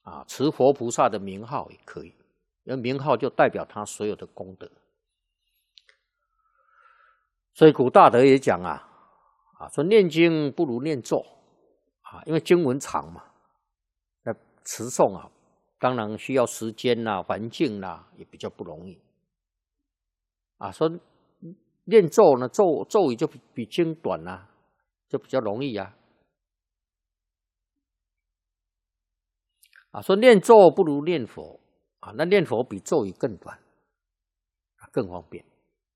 持佛菩萨的名号也可以，因为名号就代表他所有的功德。所以古大德也讲说念经不如念咒因为经文长嘛，那持诵当然需要时间环境也比较不容易说念咒呢，咒语就比经短就比较容易说念咒不如念佛那念佛比咒语更短更方便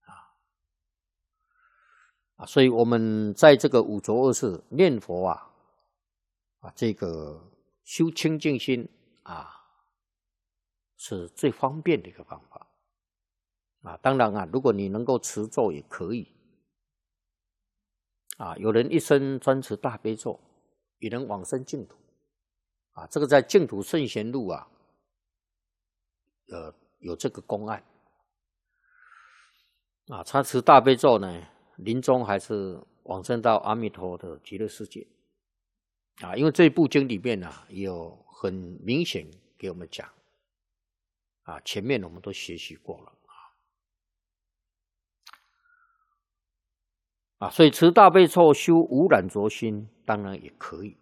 所以我们在这个五浊恶世念佛这个修清净心是最方便的一个方法当然如果你能够持咒也可以有人一生专持大悲咒，也能往生净土这个在净土圣贤录有这个公案他持大悲咒呢，临终还是往生到阿弥陀的极乐世界因为这部经里面有很明显给我们讲前面我们都学习过了所以持大悲咒修无染浊心当然也可以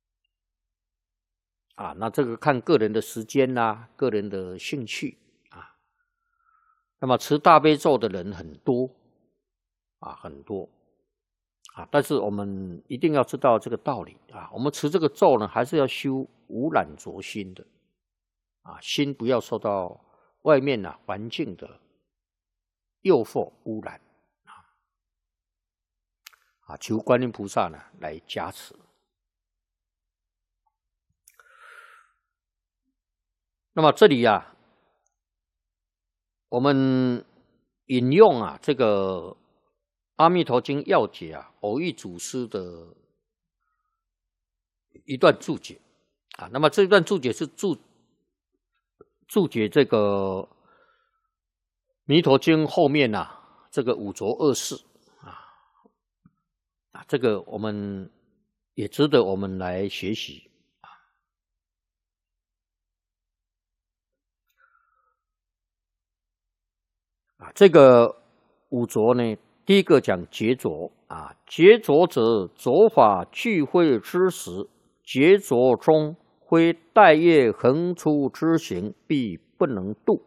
那这个看个人的时间个人的兴趣那么持大悲咒的人很多很多但是我们一定要知道这个道理我们持这个咒呢，还是要修无染浊心的心不要受到外面环境的诱惑污染求观音菩萨呢来加持。那么这里我们引用这个阿弥陀经要解偶益祖师的一段注解那么这段注解是注解这个弥陀经后面这个五浊恶世这个我们也值得我们来学习这个五浊呢，第一个讲劫浊劫浊者，浊法聚会之时，劫浊中非待业横出之行，必不能度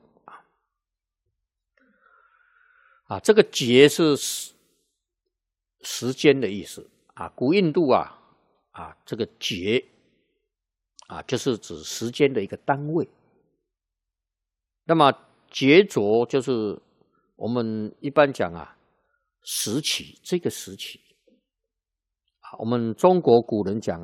这个劫是时间的意思古印度这个劫就是指时间的一个单位。那么劫浊就是我们一般讲时期，这个时期我们中国古人讲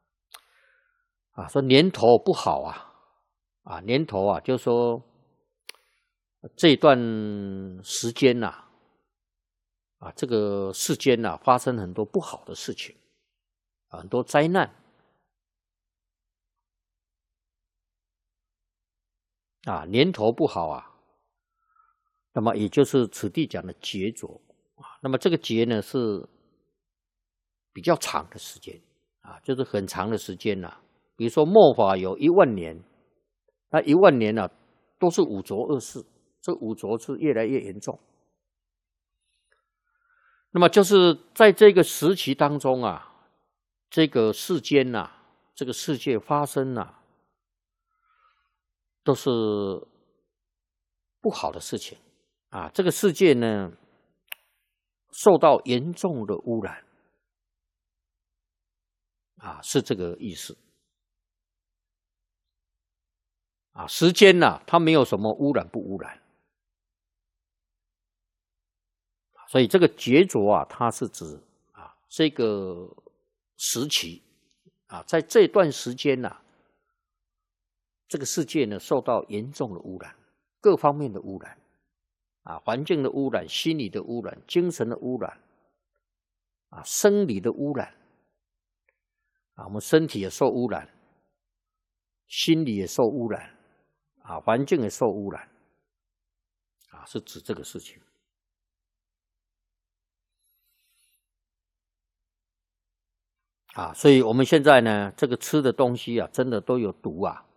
说年头不好年头就是说这段时间这个世间发生很多不好的事情很多灾难年头不好那么也就是此地讲的劫浊那么这个劫呢是比较长的时间就是很长的时间比如说末法有10000年，那10000年都是五浊恶世，这五浊是越来越严重。那么就是在这个时期当中这个世间这个世界发生都是不好的事情这个世界呢受到严重的污染是这个意思时间它没有什么污染不污染，所以这个劫浊它是指这个时期在这段时间这个世界呢受到严重的污染，各方面的污染环境的污染，心理的污染，精神的污染生理的污染我们身体也受污染，心理也受污染环境也受污染是指这个事情所以我们现在呢这个吃的东西真的都有毒